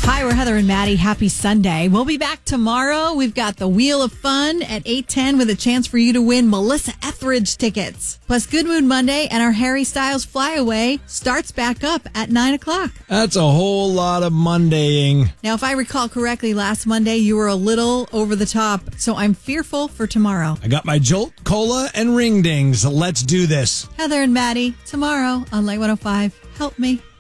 Hi, we're Heather and Maddie. Happy Sunday. We'll be back tomorrow. We've got the Wheel of Fun at 8:10 with a chance for you to win Melissa Etheridge tickets. Plus Good Mood Monday and our Harry Styles Flyaway starts back up at 9 o'clock. That's a whole lot of Mondaying. Now, if I recall correctly, last Monday you were a little over the top, so I'm fearful for tomorrow. I got my Jolt, Cola, and Ring Dings. Let's do this. Heather and Maddie, tomorrow on Light 105. Help me.